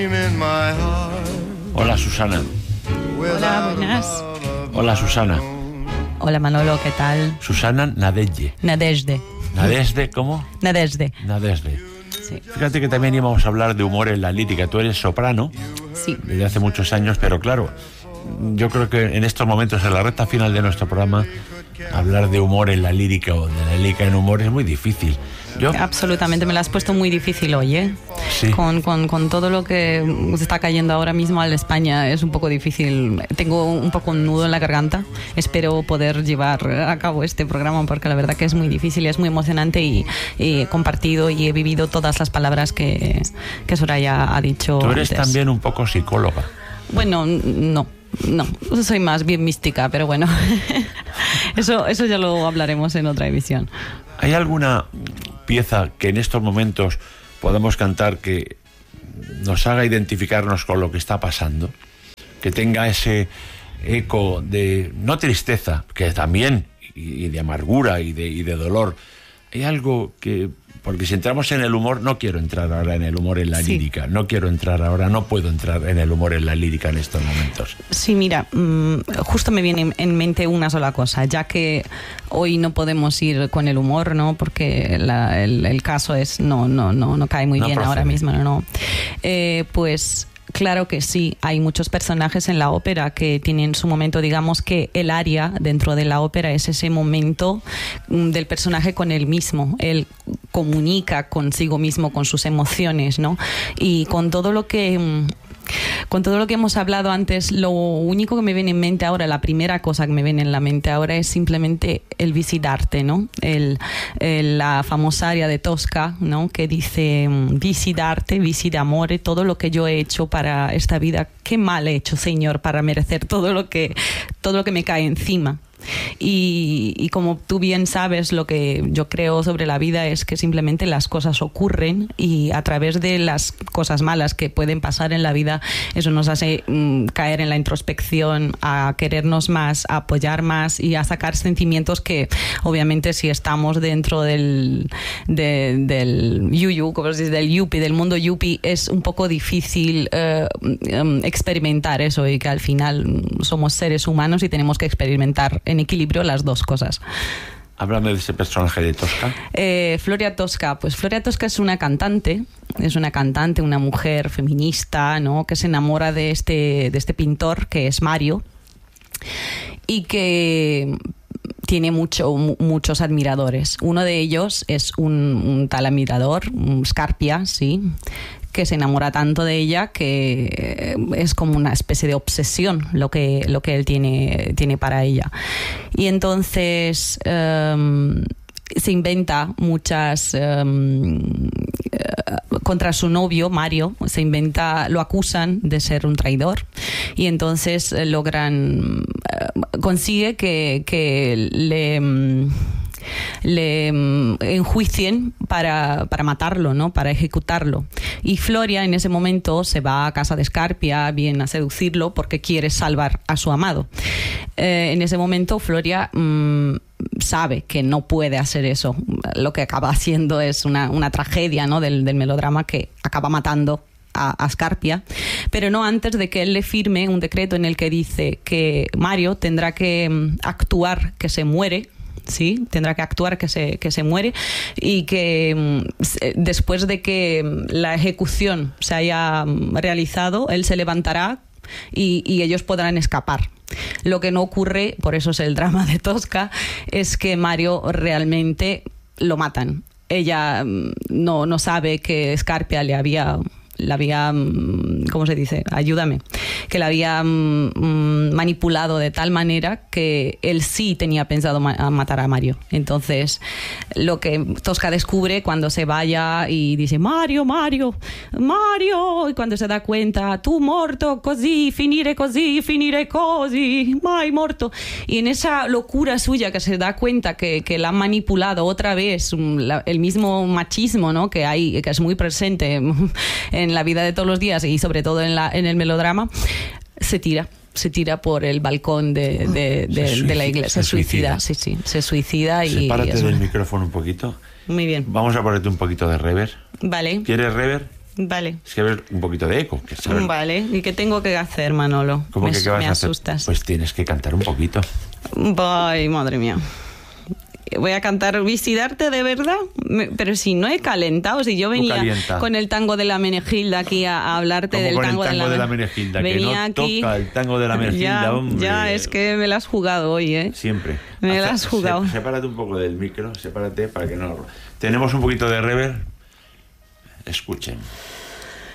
Hola, Susana. Hola, buenas. Hola, Susana. Hola, Manolo, ¿qué tal? Susana Nadezhde. ¿Nadezhde cómo? Nadezhde. Sí. Fíjate que también íbamos a hablar de humor en la lírica. Tú eres soprano. Sí. Desde hace muchos años, pero claro, yo creo que en estos momentos, en la recta final de nuestro programa, hablar de humor en la lírica o de la lírica en humor es muy difícil. Absolutamente, me la has puesto muy difícil hoy, ¿eh? Sí. Con todo lo que se está cayendo ahora mismo a España es un poco difícil. Tengo un poco un nudo en la garganta. Espero poder llevar a cabo este programa porque la verdad que es muy difícil, es muy emocionante y he compartido y he vivido todas las palabras que Soraya ha dicho. Tú eres antes. también un poco psicóloga. Bueno, no, soy más bien mística, pero bueno, eso ya lo hablaremos en otra emisión. ¿Hay alguna pieza que en estos momentos podamos cantar que nos haga identificarnos con lo que está pasando? Que tenga ese eco de, no tristeza, que también, y de amargura y de dolor. Hay algo que... Porque si entramos en el humor, no quiero entrar ahora en el humor en la lírica, no puedo entrar en el humor en la lírica en estos momentos. Sí, mira, justo me viene en mente una sola cosa, ya que hoy no podemos ir con el humor, ¿no? Porque el caso es, no cae muy bien procede. Ahora mismo, ¿no? Pues... Claro que sí, hay muchos personajes en la ópera que tienen su momento, digamos que el aria dentro de la ópera es ese momento del personaje con él mismo, él comunica consigo mismo, con sus emociones, ¿no? Y con todo lo que hemos hablado antes, lo único que me viene en mente ahora, la primera cosa que me viene en la mente ahora es simplemente el visidarte, ¿no? La famosa aria de Tosca, ¿no? Que dice visidarte, visi d'amore, todo lo que yo he hecho para esta vida, qué mal he hecho, Señor, para merecer todo lo que me cae encima. Y como tú bien sabes, lo que yo creo sobre la vida es que simplemente las cosas ocurren y a través de las cosas malas que pueden pasar en la vida, eso nos hace caer en la introspección, a querernos más, a apoyar más y a sacar sentimientos que obviamente si estamos dentro del yuyu, como se dice, del yuppie, del mundo yuppie, es un poco difícil experimentar eso y que al final somos seres humanos y tenemos que experimentar en equilibrio las dos cosas. Háblame de ese personaje de Tosca. Floria Tosca. Pues Floria Tosca es una cantante, una mujer feminista, ¿no? Que se enamora de este pintor que es Mario y que tiene muchos admiradores. Uno de ellos es un tal admirador, Scarpia, sí, que se enamora tanto de ella que es como una especie de obsesión lo que él tiene para ella. Y entonces se inventa muchas contra su novio Mario, lo acusan de ser un traidor y entonces consigue que le enjuicien para matarlo, ¿no? Para ejecutarlo. Y Floria en ese momento se va a casa de Scarpia, viene a seducirlo porque quiere salvar a su amado. En ese momento Floria sabe que no puede hacer eso. Lo que acaba haciendo es una tragedia, ¿no? del melodrama que acaba matando a Scarpia, pero no antes de que él le firme un decreto en el que dice que Mario tendrá que actuar que se muere. Sí, tendrá que actuar que se muere y que después de que la ejecución se haya realizado, él se levantará y ellos podrán escapar. Lo que no ocurre, por eso es el drama de Tosca, es que Mario realmente lo matan. Ella no sabe que Scarpia la había, ¿cómo se dice? Ayúdame. Que la había manipulado de tal manera que él sí tenía pensado matar a Mario. Entonces, lo que Tosca descubre cuando se vaya y dice Mario, y cuando se da cuenta, tu morto, così, finire così, mai morto. Y en esa locura suya que se da cuenta que la han manipulado otra vez, el mismo machismo, ¿no? que es muy presente en la vida de todos los días y sobre todo en el melodrama, se tira por el balcón de la iglesia, se suicida. Sí, se suicida. Sepárate del micrófono un poquito. Muy bien. Vamos a ponerte un poquito de reverb. Vale. ¿Quieres reverb? Vale. Es que ves un poquito de eco. Vale. ¿Y qué tengo que hacer, Manolo? ¿Cómo que qué vas a hacer? Asustas. Pues tienes que cantar un poquito. Ay, madre mía. Voy a cantar Visitarte de verdad, pero si no he calentado, si yo venía con el tango de la Menegilda aquí a hablarte del tango de la Menegilda, venía que no aquí, toca el tango de la Menegilda, hombre. Ya, es que me la has jugado hoy, ¿eh? Siempre. Me la has jugado. Sepárate un poco del micro, sepárate para que no... Tenemos un poquito de reverb. Escuchen.